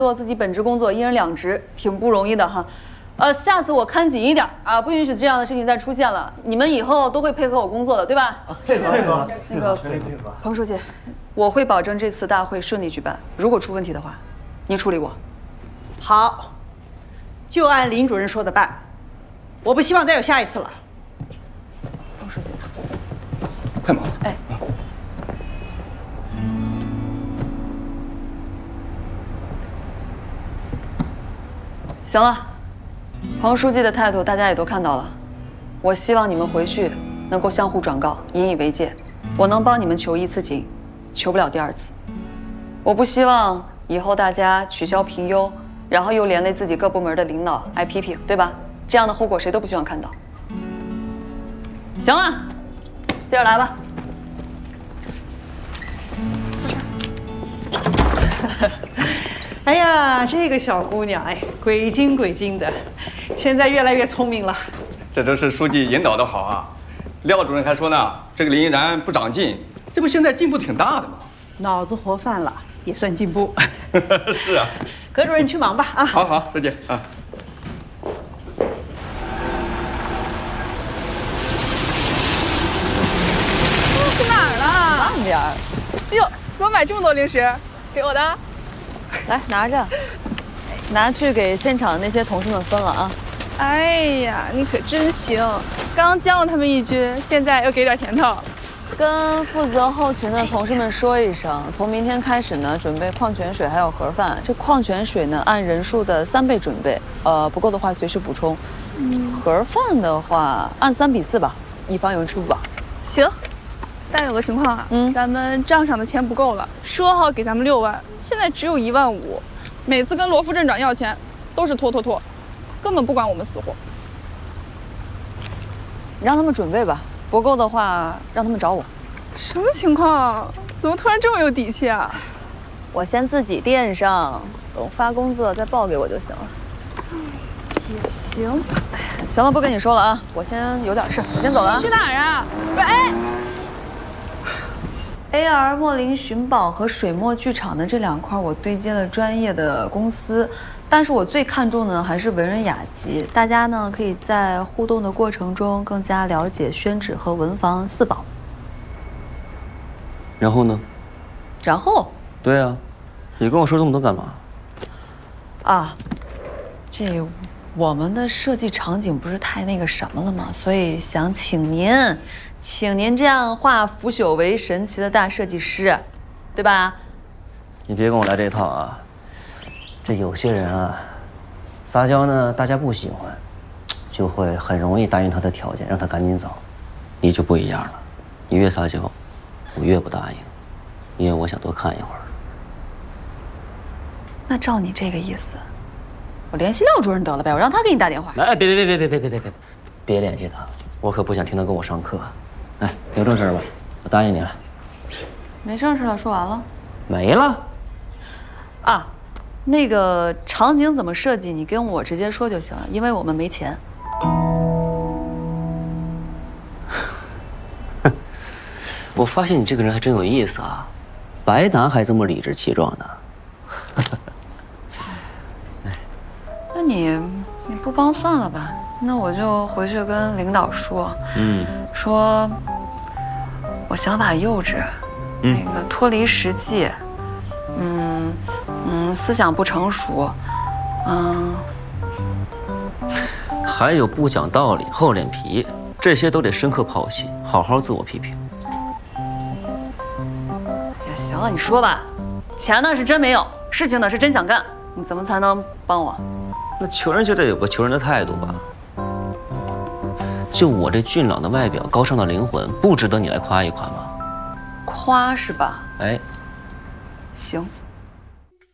做自己本职工作，一人两职，挺不容易的哈。下次我看紧一点啊，不允许这样的事情再出现了。你们以后都会配合我工作的，对吧？ 配合。 那个彭书记，我会保证这次大会顺利举办。如果出问题的话，您处理我。 好，就按林主任说的办。我不希望再有下一次了。 彭书记， 太忙了。 哎。 行了，彭书记的态度大家也都看到了。我希望你们回去能够相互转告，引以为戒。我能帮你们求一次情，求不了第二次。我不希望以后大家取消评优，然后又连累自己各部门的领导挨批评，对吧？这样的后果谁都不希望看到。行了，接着来吧。 哎呀，这个小姑娘，哎，鬼精鬼精的，现在越来越聪明了。 这都是书记引导的好啊。廖主任还说呢，这个林依然不长进，这不现在进步挺大的吗？ 脑子活泛了，也算进步。 是啊。 葛主任去忙吧啊。 好好，师姐啊。 去哪儿了？ 慢点儿。 哎呦，怎么买这么多零食？给我的。 来拿着，拿去给现场的那些同事们分了啊！ 哎呀，你可真行，刚将了他们一军，现在又给点甜头。 跟负责后勤的同事们说一声，从明天开始呢，准备矿泉水还有盒饭。这矿泉水呢，按人数的3倍准备，不够的话随时补充。盒饭的话，按3比4吧，以防有人吃不饱。 行。 但有个情况啊，咱们账上的钱不够了，说好给咱们6万，现在只有1万5，每次跟罗副镇长要钱都是拖，根本不管我们死活。 你让他们准备吧，不够的话让他们找我。 什么情况？怎么突然这么有底气啊？ 我先自己垫上，等发工资了再报给我就行了。 也行。 行了，不跟你说了啊，我先有点事，我先走了啊。 去哪儿啊？不是，哎。 AR 墨林寻宝和水墨剧场的这2块，我对接了专业的公司，但是我最看重的还是文人雅集。大家呢可以在互动的过程中更加了解宣纸和文房4宝。 然后呢？ 然后？ 对啊，你跟我说这么多干嘛？ 啊，这我们的设计场景不是太那个什么了吗？所以想请您这样化腐朽为神奇的大设计师，对吧？ 你别跟我来这套啊！这有些人啊，撒娇呢，大家不喜欢，就会很容易答应他的条件，让他赶紧走。你就不一样了，你越撒娇，我越不答应，因为我想多看一会儿。 那照你这个意思，我联系廖主任得了呗，我让他给你打电话。 哎，别联系他，我可不想听他跟我上课。哎，有正事吧？我答应你了。 没正事了，说完了。 没了。 啊，那个场景怎么设计，你跟我直接说就行了，因为我们没钱。 我发现你这个人还真有意思啊，白拿还这么理直气壮的。 那你不帮算了吧？那我就回去跟领导说，说我想法幼稚，那个脱离实际，思想不成熟， 还有不讲道理、厚脸皮，这些都得深刻抛弃，好好自我批评。 也行了，你说吧，钱呢是真没有，事情呢是真想干，你怎么才能帮我？ 那求人就得有个求人的态度吧。就我这俊朗的外表、高尚的灵魂，不值得你来夸一夸吗？ 夸是吧？ 哎， 行。